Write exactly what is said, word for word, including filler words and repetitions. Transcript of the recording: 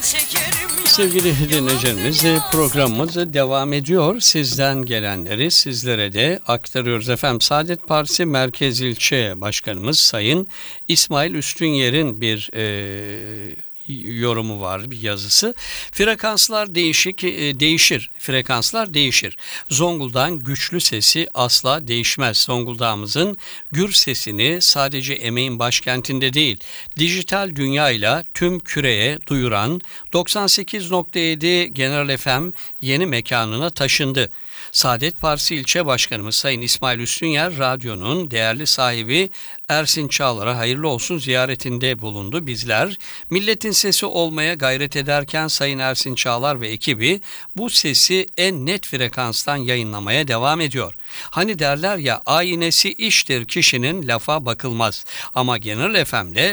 Sevgili dinleyicilerimiz, programımız devam ediyor. Sizden gelenleri sizlere de aktarıyoruz efendim. Saadet Partisi Merkez İlçe Başkanımız Sayın İsmail Üstünyer'in bir e, yorumu var, bir yazısı. Frekanslar değişik e, değişir. Frekanslar değişir. Zonguldak'ın güçlü sesi asla değişmez. Zonguldak'ımızın gür sesini sadece emeğin başkentinde değil, dijital dünyayla tüm küreye duyuran doksan sekiz nokta yedi Genel F M yeni mekanına taşındı. Saadet Partisi İlçe Başkanımız Sayın İsmail Üstünyer, radyonun değerli sahibi Ersin Çağlar'a hayırlı olsun ziyaretinde bulundu. Bizler milletin sesi olmaya gayret ederken Sayın Ersin Çağlar ve ekibi bu sesi en net frekanstan yayınlamaya devam ediyor. Hani derler ya, aynesi iştir kişinin, lafa bakılmaz. Ama Genel F M'de